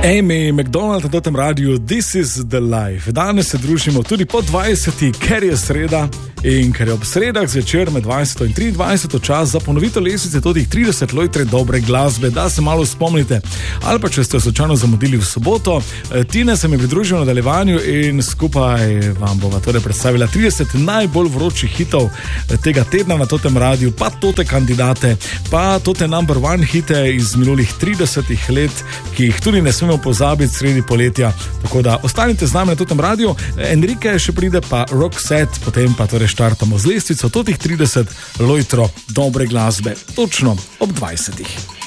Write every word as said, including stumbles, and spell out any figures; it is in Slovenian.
Amy McDonald na tem radiju This is the Life. Danes se družimo tudi po dvajseti, ker je sreda in ker je ob sredah zvečer med dvajseto in triindvajseto čas za ponovitev lestvice totih trideset lojtre dobre glasbe, da se malo spomnite. Ali pa če ste slučajno zamudili v soboto, Tina se mi pridružila v nadaljevanju in skupaj vam bova torej predstavila trideset najbolj vročih hitov tega tedna na totem radiju, pa tote kandidate, pa tote number one hite iz minulih tridesetih let, ki jih tudi ne smemo pozabiti sredi poletja. Tako da ostanite z nami na totem radiju. Enrique še pride, pa Roxette, potem pa torej štartamo z lestvico totih trideset lojtro dobre glasbe. Točno ob dvajsetih.